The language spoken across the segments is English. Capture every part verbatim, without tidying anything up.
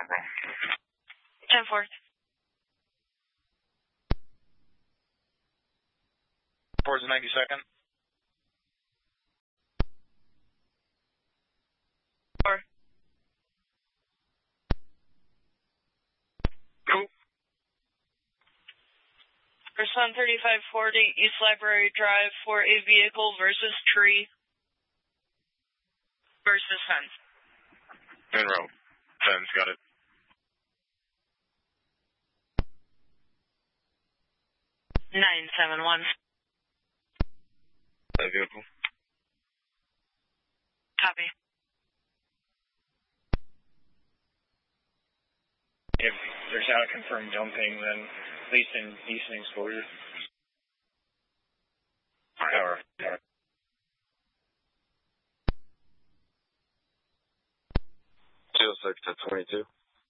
ten four. Towards the ninety-second. Four. Cool. First one thirty-five forty East Library Drive for a vehicle versus tree versus fence. In row. Fence, got it. nine seven one. That vehicle. Copy. If there's not a confirmed dumping, then at least in decent exposure. Power. Power. two oh six to twenty-two.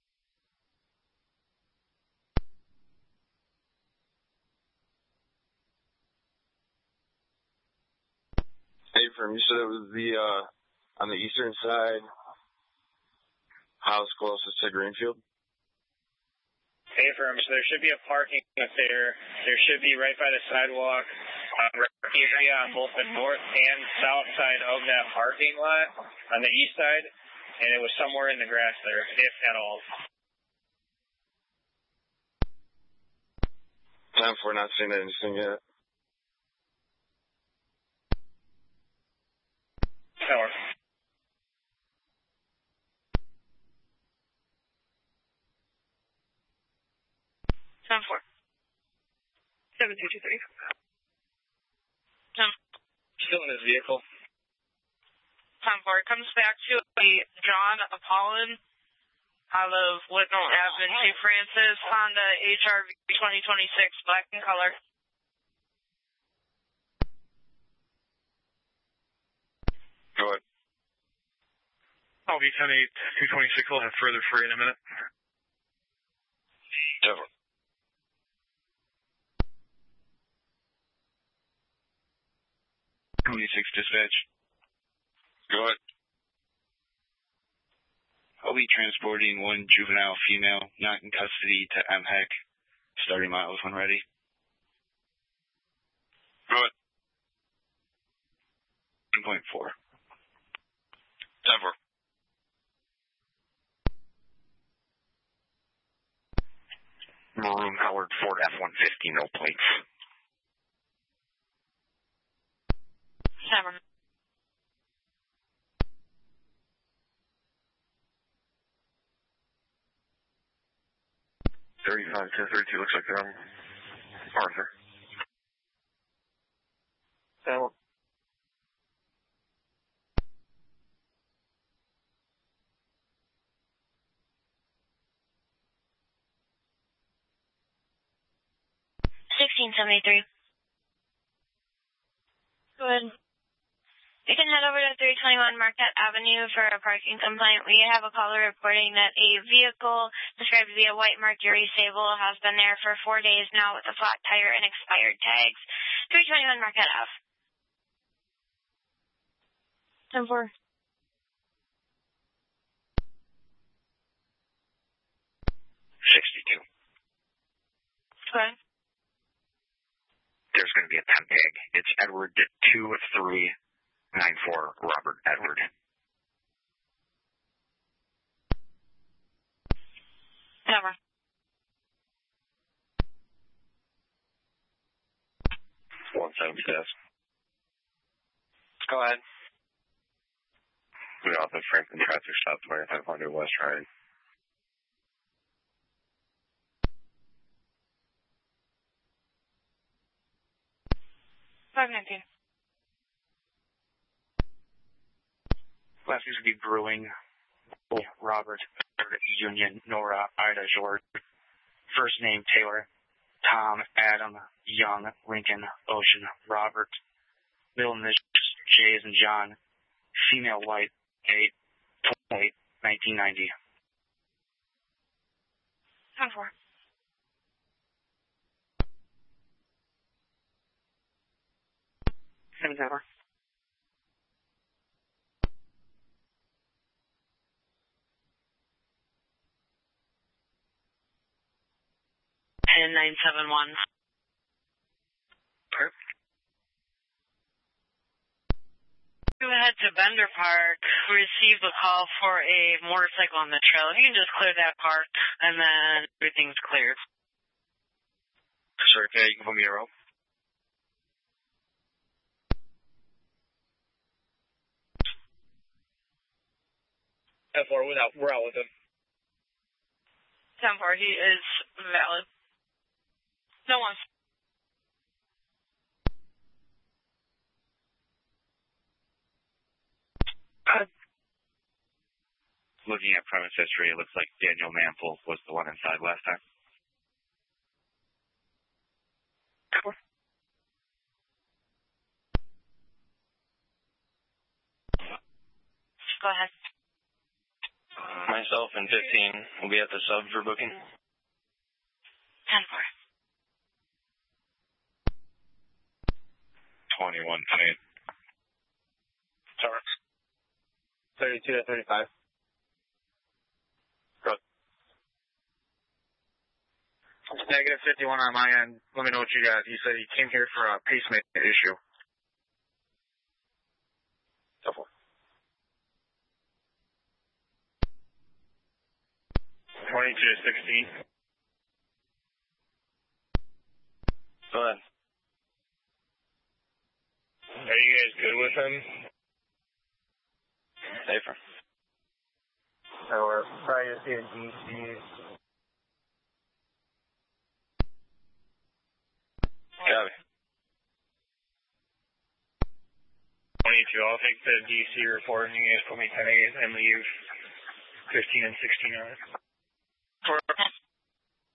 Hey, firm, you said it was the, uh, on the eastern side, house closest to Greenfield? Hey, firm, so there should be a parking lot there. There should be right by the sidewalk, uh, area on both the north and south side of that parking lot on the east side, and it was somewhere in the grass there, if at all. Time for not seeing anything yet. Power. ten four. seven two two three. ten. Still in his vehicle. ten four. Comes back to a John Apollon out of Whitnall Avenue in Saint Francis, Honda H R V twenty twenty-six, black in color. Go ahead. I'll be ten eight, two twenty-six. We'll have further for you in a minute. Never. twenty-six dispatch. Go ahead. I'll be transporting one juvenile female not in custody to M H E C. Starting miles when ready. Go ahead. one point four. Denver. Maroon colored Ford F one fifty, no plates. Seven. thirty-five to thirty-two looks like they're on Arthur. So, sixteen seventy-three. Good. You can head over to three twenty-one Marquette Avenue for a parking complaint. We have a caller reporting that a vehicle described to be a white Mercury Sable has been there for four days now with a flat tire and expired tags. three twenty-one Marquette Ave. ten four. sixty-two. Good. There's going to be a temp tag. It's Edward two three nine four, Robert Edward. Never. one seven six. go ahead. We off the Franklin traffic stop twenty-five hundred West Ryan. five nineteen. Last name would be Brewing, Robert, Union, Nora, Ida, George. First name, Taylor, Tom, Adam, Young, Lincoln, Ocean, Robert. Middle initials, J as in John. Female, white, eight, twenty-eight, nineteen ninety. ten four. Seven Tower. in nine seven one. Perp. Go ahead to Bender Park. We received a call for a motorcycle on the trail. If you can just clear that park, and then everything's cleared. Sure, okay, you can put me a rope. ten four, we're out, we're out with him. ten four, he is valid. No one. Looking at premise history, it looks like Daniel Mantle was the one inside last time. Go ahead. Myself and fifteen will be at the sub for booking. ten four. twenty-one twenty-eight. Sorry. thirty-two to thirty-five. Go. Negative fifty-one on my end. Let me know what you got. He said he came here for a pacemaker issue. Double. twenty-two to sixteen. Go ahead. Are you guys good with him? Safer. So we're probably just doing D Cs. Copy. twenty-two, I'll take the D C report and you guys put me ten eight and leave fifteen and sixteen on it.